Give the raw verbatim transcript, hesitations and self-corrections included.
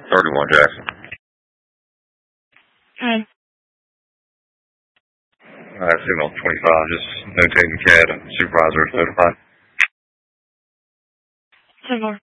thirty-one Jackson. Hi. Uh, signal twenty-five, just notating the C A D and supervisor is notified. ten four.